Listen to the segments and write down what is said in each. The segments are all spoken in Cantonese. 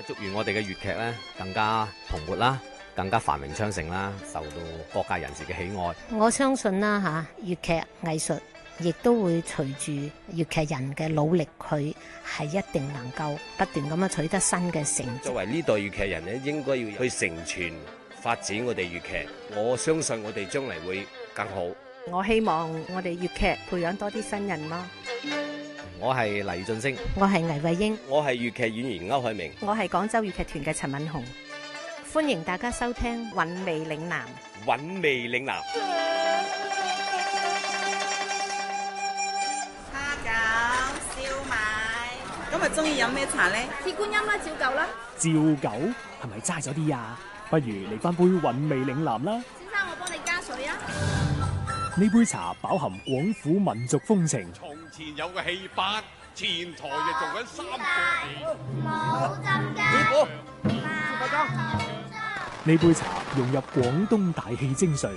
祝願我哋嘅粵劇咧更加蓬勃啦，更加繁榮昌盛啦，受到各界人士嘅喜愛。 我相信啦粵劇藝術亦都會隨住粵劇人嘅努力，佢係一定能夠不斷咁樣取得新嘅成績。 作為呢代粵劇人咧，應該要去承傳發展我哋粵劇。我相信我哋將嚟會更好。 我希望我哋粵劇培養多啲新人咯。 我係黎俊升， 我係倪慧英， 我係粵劇演員歐海明， 我係廣州粵劇團嘅陳敏紅。 歡迎大家收聽《韻味嶺南》。 韻味嶺南。 蝦餃、燒賣，今日中意飲咩茶咧？ 鐵觀音啦，照舊啦。 照舊係咪齋咗啲啊？不如嚟翻杯韻味嶺南啦。 先生，我幫你加水啊。 呢杯茶飽含廣府民族風情。 從前有個戲班，前台就做緊3個冇浸㗎。 呢杯茶融入廣東大戲精髓。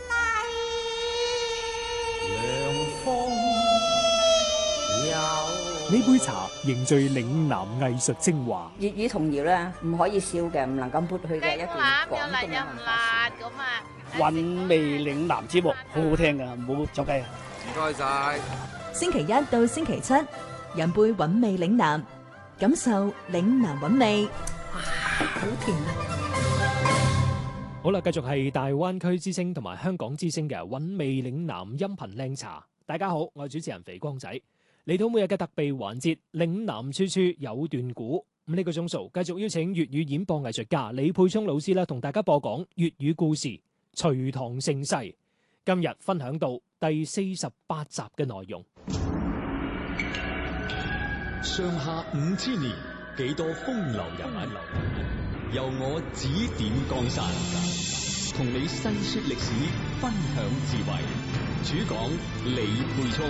呢杯茶凝聚嶺南藝術精華。 粵語童謠咧，唔可以少嘅，唔能夠抹去嘅一段廣東嘅文化。 韻味嶺南節目好好聽噶，唔好走雞啊！ 唔該晒。 星期一到星期七，飲杯韻味嶺南，感受嶺南韻味。 哇，好甜啊！ 好啦，繼續係大灣區之聲同埋香港之聲嘅韻味嶺南音頻靚茶。大家好，我係主持人肥光仔。嚟到每日嘅特備環節，嶺南處處有段古。咁呢個鐘數繼續邀請粵語演播藝術家李沛聰老師啦，同大家播講粵語故事《隋唐盛世》。今日分享到第48集嘅內容。 上下5000年，幾多風流人物，由我指點江山，同你細說歷史，分享智慧。主講李沛聰。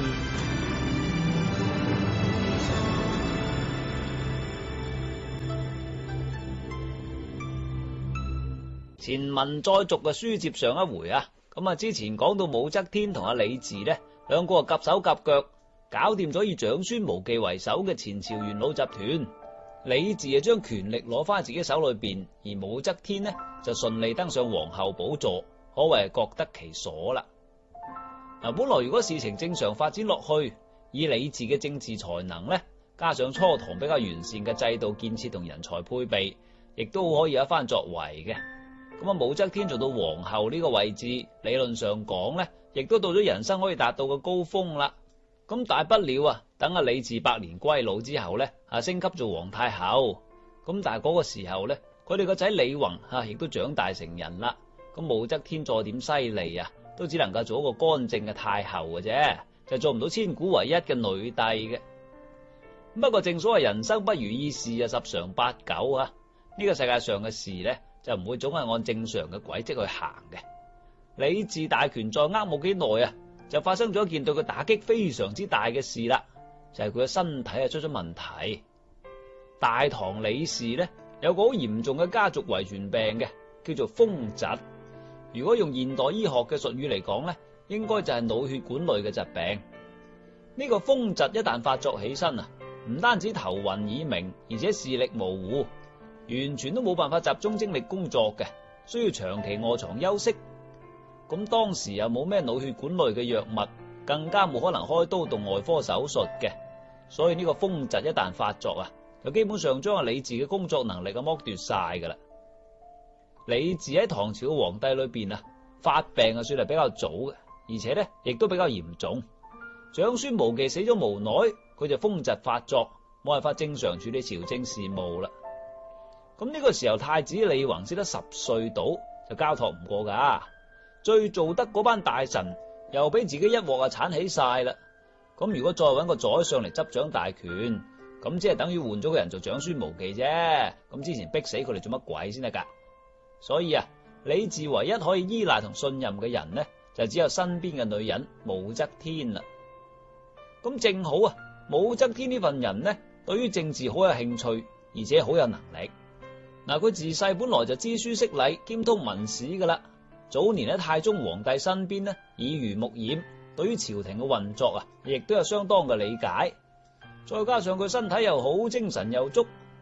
前文再續嘅書接上一回啊，咁之前講到武則天同阿李治呢兩個夾手夾腳搞掂咗以長孫無忌為首嘅前朝元老集團。李治將權力攞翻自己手裏邊，而武則天呢就順利登上皇后寶座，可謂係各得其所啦。嗱，本來如果事情正常發展落去，以李治嘅政治才能呢，加上初唐比較完善嘅制度建設同人才配備，亦都可以有一番作為嘅。咁武則天做到皇后呢個位置，理論上講呢，亦都到咗人生可以達到嘅高峰啦。咁大不了等阿李治百年歸老之後呢，升級做皇太后。咁但係嗰個時候呢，佢哋個仔李弘亦都長大成人啦。咁武則天再點犀利都只能夠做一個乾淨嘅太后嘅啫，就做唔到千古唯一嘅女帝嘅。不過正所謂人生不如意事十常八九呢個世界上嘅事呢，就唔會總係按正常嘅軌跡去行嘅。李治大權在握冇幾耐就發生咗一件對佢打擊非常之大嘅事啦，就係佢嘅身體出咗問題。大唐李氏呢，有個好嚴重嘅家族遺傳病嘅，叫做風疾。如果用現代醫學嘅術語嚟講呢，應該就係腦血管類嘅疾病。呢個風疾一旦發作起身唔單止頭暈耳鳴，而且視力模糊，完全都冇辦法集中精力工作嘅，需要長期臥床休息。咁當時又冇咩腦血管類嘅藥物，更加冇可能開刀動外科手術嘅，所以呢個風疾一旦發作就基本上將阿李治嘅工作能力剝奪晒噶啦。李治喺唐朝嘅皇帝裏邊發病算係比較早嘅，而且呢亦都比較嚴重。長孫無忌死咗無耐，佢就風疾發作，冇辦法正常處理朝政事務啦。咁呢個時候太子李弘先得10歲到，就交託唔過噶。最做得嗰班大臣又俾自己一鑊鏟起晒啦。咁如果再搵個宰相嚟執掌大權，咁即係等於換咗個人做長孫無忌啫。咁之前逼死佢哋做乜鬼先得噶？所以李治唯一可以依賴同信任嘅人呢，就只有身邊嘅女人武則天啦。咁正好武則天呢份人呢，對於政治好有興趣，而且好有能力。佢自細本來就知書識禮，兼通文史噶啦。早年喺太宗皇帝身邊耳濡目染，對於朝廷嘅運作亦都有相當嘅理解。再加上佢身體又好，精神又足，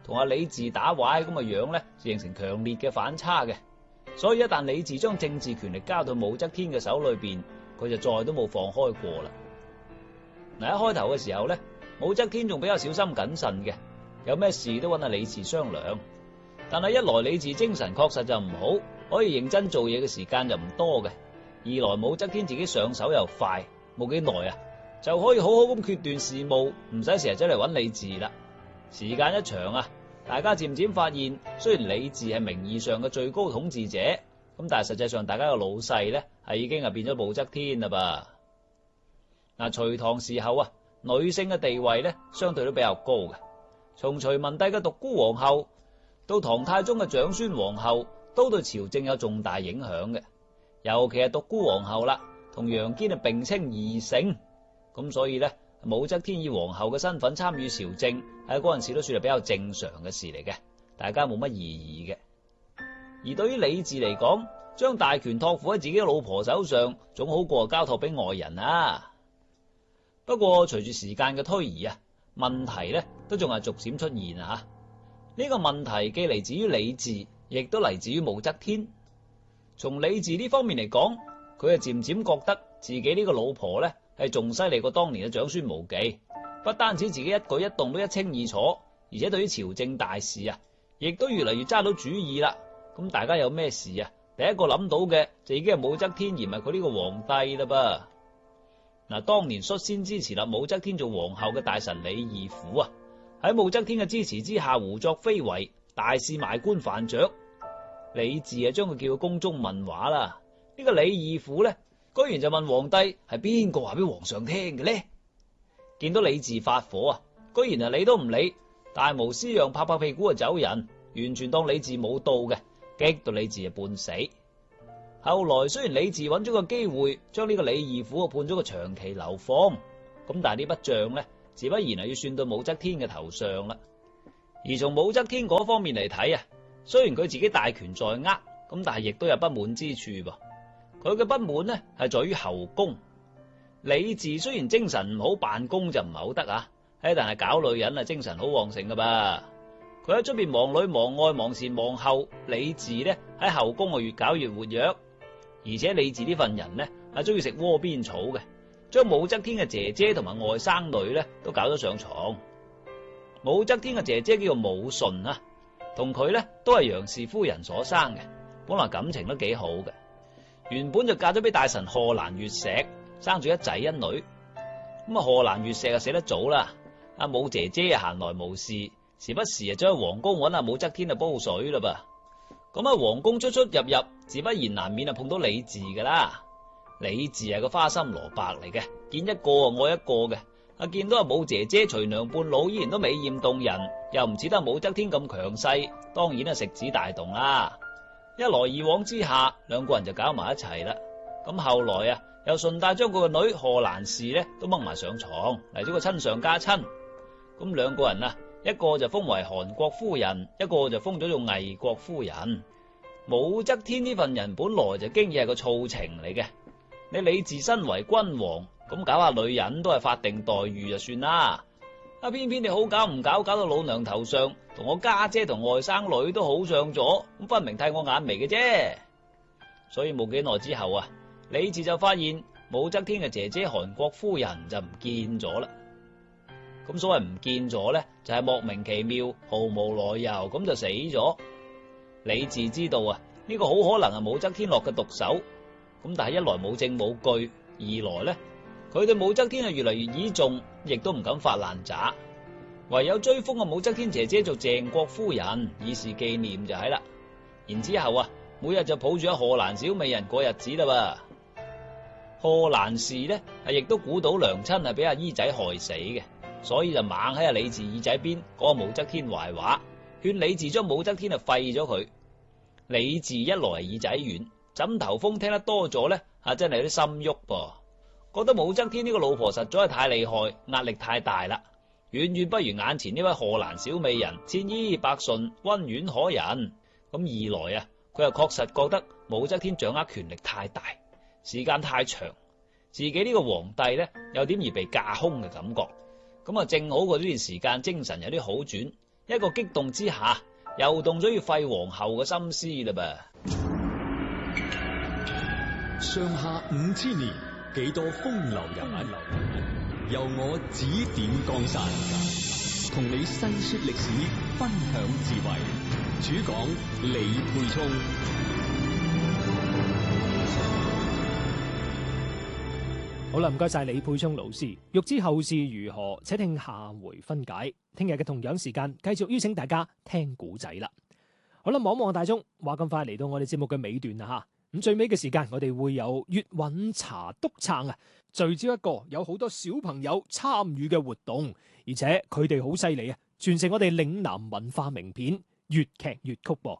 同阿李治打壞咁嘅樣咧，形成強烈嘅反差嘅。所以一旦李治將政治權力交到武則天嘅手裏邊，佢就再都冇放開過啦。嗱，一開頭嘅時候咧，武則天仲比較小心謹慎嘅，有咩事都揾阿李治商量。但係一來李治精神確實就唔好，可以認真做嘢嘅時間就唔多嘅；二來武則天自己上手又快，冇幾耐啊就可以好好咁決斷事務，唔使成日走嚟揾李治啦。時間一長啊，大家漸漸發現，雖然李治係名義上嘅最高統治者，咁但係實際上大家嘅老細咧已經變咗武則天啦噃。嗱，隋唐時候啊，女性嘅地位咧相對都比較高嘅，從隋文帝嘅獨孤皇后到唐太宗嘅長孫皇后，都對朝政有重大影響嘅。尤其係獨孤皇后啦，同楊堅並稱二姓，咁所以咧，武則天以皇后嘅身份參與朝政，喺嗰陣時都算係比較正常嘅事嚟嘅，大家冇乜異議嘅。而對於李治嚟講，將大權託付喺自己嘅老婆手上，總好過交託俾外人啊。不過隨住時間嘅推移啊，問題咧都仲係逐漸出現啊。呢個問題既嚟自於李治，亦都嚟自於武則天。從李治呢方面嚟講，佢係漸漸覺得自己呢個老婆咧係仲犀利過當年嘅長孫無忌，不單止自己一舉一動都一清二楚，而且對於朝政大事啊，亦都越嚟越揸到主意啦。咁大家有咩事啊？第一個諗到嘅就已經係武則天，而唔係佢呢個皇帝啦噃。嗱，當年率先支持立武則天做皇后嘅大臣李義府啊，喺武則天嘅支持之下，胡作非為，大肆賣官犯爵。李治啊，將佢叫到宮中問話啦。呢個李義府咧，居然就問皇帝係邊個話俾皇上聽嘅咧？見到李治發火啊，居然啊理都唔理，大無私樣拍拍屁股就走人，完全當李治冇到嘅，激到李治啊半死。後來雖然李治揾咗個機會將呢個李義府判咗個長期流放，咁但係呢筆賬咧，自不然係要算到武則天嘅頭上啦。而從武則天嗰方面嚟睇啊，雖然佢自己大權在握，咁但係亦都有不滿之處噃。佢嘅不滿呢係在於後宮。李治雖然精神唔好，辦公就唔係好得啊，但係搞女人啊精神好旺盛噶噃。佢喺出邊忙裏忙外，忙前忙後，李治呢喺後宮啊越搞越活躍。而且李治呢份人呢係中意食窩邊草嘅，將武則天嘅姐姐同埋外甥女呢都搞咗上床。武則天嘅姐姐叫做武順啊，同佢呢都係楊氏夫人所生嘅，本來感情都幾好嘅。原本就嫁咗俾大臣賀蘭月石，生咗一仔一女。咁啊，賀蘭月石啊死得早啦，阿武姐姐啊閒來無事，時不時啊走去皇宮揾阿武則天啊煲水啦噃。咁喺皇宮出出入入，自不然難免啊碰到李治噶啦。李治係個花心蘿蔔嚟嘅，見一個愛一個嘅。見到阿武姐姐隨娘半老，依然都美艷動人，又唔似得武則天咁強勢，當然啊食指大動啦。一來二往之下，兩個人就搞埋一齊啦。咁後來啊，又順帶將佢個女賀蘭氏咧都掹埋上床，嚟咗個親上加親。咁兩個人啊，一個就封為韓國夫人，一個就封咗做魏國夫人。武則天呢份人本來就經已係個醋情嚟嘅，你李治身為君王，咁搞下女人都係法定待遇就算啦。偏偏你好搞唔搞，搞到老娘頭上同我家姐同外甥女都好上咗，咁分明替我眼眉嘅啫。所以冇幾耐之後啊，李治就發現武則天嘅姐姐韓國夫人就唔見咗啦。咁所謂唔見咗咧，就係莫名其妙，毫無來由咁就死咗。李治知道啊，呢個好可能係武則天落嘅毒手。咁但係一來冇證冇據，二來咧，佢對武則天係越嚟越倚重，亦都唔敢發爛渣，唯有追封啊武則天姐姐做鄭國夫人，以示紀念就係啦。然之後啊，每日就抱住阿賀蘭小美人過日子啦噃。賀蘭氏呢亦都估到娘親係俾阿姨仔害死嘅，所以就猛喺阿李治耳仔邊講武則天壞話，勸李治將武則天廢咗佢。李治一來耳仔軟，枕頭風聽得多咗呢，真係有啲心喐噃。覺得武則天呢個老婆實在係太厲害，壓力太大啦，遠遠不如眼前呢位賀蘭小美人千依百順，溫婉可人。咁二來啊，佢又確實覺得武則天掌握權力太大，時間太長，自己呢個皇帝呢有點而被架空嘅感覺。咁正好過呢段時間精神有啲好轉， 一個激動之下，又動咗要廢皇后嘅心思啦噃。 上下5000年，幾多風流人物，由我指點江山，同你細說歷史，分享智慧。主講李沛聰。 好啦，唔該晒李沛聰老師。欲知後事如何，且聽下回分解。聽日嘅同樣時間，繼續邀請大家聽古仔啦。好啦，望望大鐘，話咁快嚟到我哋節目嘅尾段啦吓。咁最尾嘅時間，我哋會有粵韻茶篤撐啊，聚焦一個有好多小朋友參與嘅活動，而且佢哋好犀利啊，傳承我哋嶺南文化名片粵劇粵曲噃。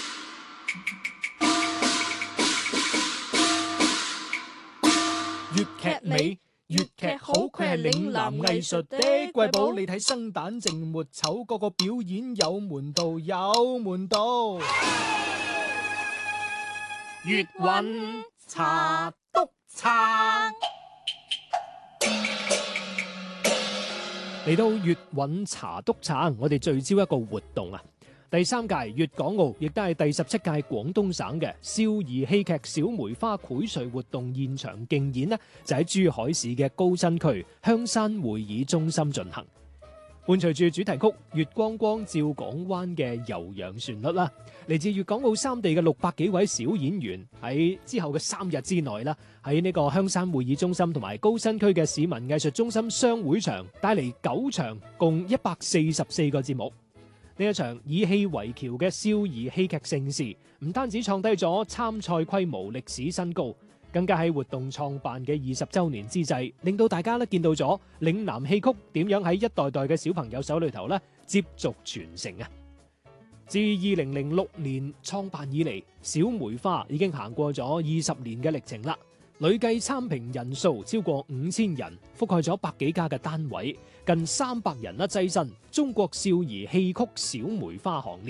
粵劇美，粵劇好，佢係嶺南藝術的瑰寶。你睇生旦淨末丑，個個表演有門道，有門道。粵韻茶篤撐，嚟到粵韻茶篤撐，我哋聚焦一個活動啊！第3屆粵港澳，亦都係第17屆廣東省嘅少兒戲劇小梅花薈萃活動現場競演呢，就喺珠海市嘅高新區香山會議中心進行。伴隨住主題曲《月光光照港灣》嘅悠揚旋律啦，嚟自粵港澳3地嘅600幾位小演員喺之後嘅3日之內啦，喺呢個香山會議中心同埋高新區嘅市民藝術中心雙會場帶嚟9場共144個節目。呢一場以戲為橋嘅少兒戲劇盛事，唔單止創低咗參賽規模歷史新高，更加喺活動創辦嘅20週年之際，令到大家咧見到咗嶺南戲曲點樣喺一代代嘅小朋友手裏頭咧接續傳承啊！自2006年創辦以嚟，小梅花已經行過咗20年嘅歷程啦。累計參評人數超過5000人，覆蓋咗100幾家嘅單位，近300人躋身中國少兒戲曲小梅花行列。